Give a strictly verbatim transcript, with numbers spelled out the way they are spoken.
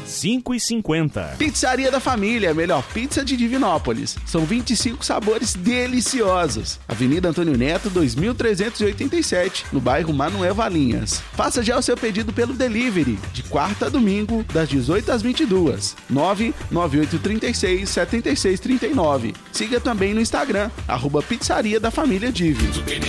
cinco e cinquenta. Pizzaria da Família, a melhor pizza de Divinópolis. São vinte e cinco sabores deliciosos. Avenida Antônio Neto, dois mil trezentos e oitenta e sete, no bairro Manuel Valinhas. Faça já o seu pedido pelo delivery, de quarta a domingo, das dezoito às vinte e duas. nove nove oito três seis, sete seis três nove. Siga também no Instagram, arroba Pizzaria da Família Divi.